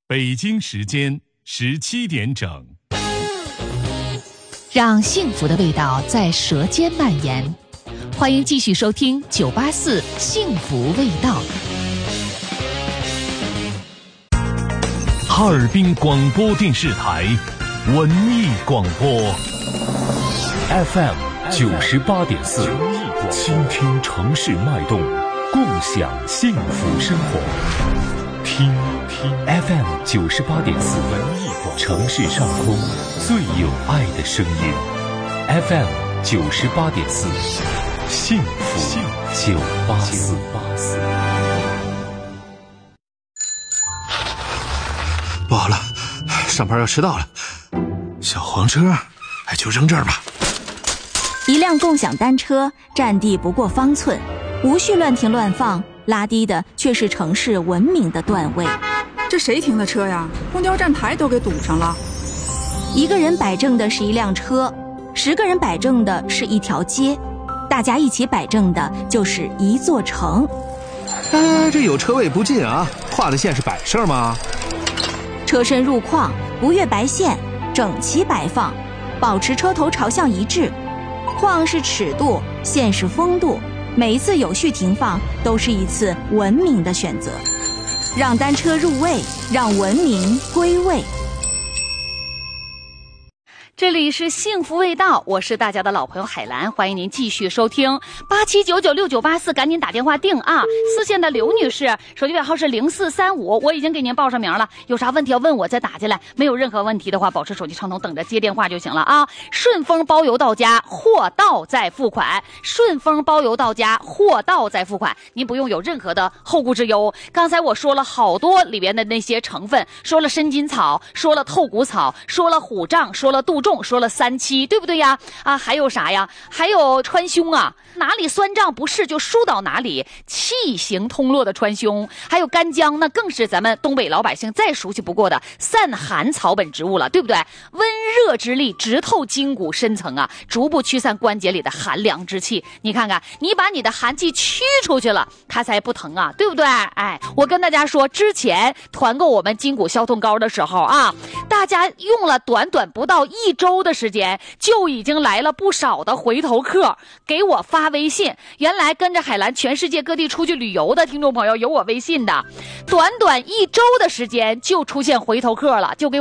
北京时间17点整。 让幸福的味道在舌尖蔓延。欢迎继续收听984幸福味道。 哈尔滨广播电视台文艺广播 FM 98.4，倾听城市脉动，共享幸福生活。听 FM 98.4，城市上空最有爱的声音。FM 98.4，幸福984。 不好了，上班要迟到了。小黄车，就扔这儿吧。 一辆共享单车占地不过方寸，无序乱停乱放，拉低的却是城市文明的段位。 这谁停的车呀？公交站台都给堵上了。 一个人摆正的是一辆车，10个人摆正的是一条街，大家一起摆正的就是一座城。 这有车位不进啊，画的线是摆设吗？ 车身入框，不越白线，整齐摆放，保持车头朝向一致。框是尺度，线是风度，每一次有序停放都是一次文明的选择。让单车入位，让文明归位。 这里是幸福味道，我是大家的老朋友海兰，欢迎您继续收听87996984，赶紧打电话订啊！四线的刘女士，手机尾号是0435，我已经给您报上名了，有啥问题要问我再打进来，没有任何问题的话，保持手机畅通，等着接电话就行了啊！顺丰包邮到家，货到再付款，顺丰包邮到家，货到再付款，您不用有任何的后顾之忧。刚才我说了好多里边的那些成分，说了参筋草，说了透骨草，说了虎杖，说了杜仲，说了3七，对不对呀？还有啥呀？还有川芎啊，哪里酸胀不适就输到哪里，气行通络的川芎，还有干姜，那更是咱们东北老百姓再熟悉不过的散寒草本植物了，对不对？温热之力直透筋骨深层啊，逐步驱散关节里的寒凉之气。你看看，你把你的寒气驱出去了，它才不疼啊，对不对？我跟大家说，之前团购我们筋骨消痛膏的时候啊，大家用了短不到1周的时间，就已经来了不少的回头客给我发微信。原来跟着海兰全世界各地出去旅游的听众朋友有我微信的，短1周的时间就出现回头客了，就给我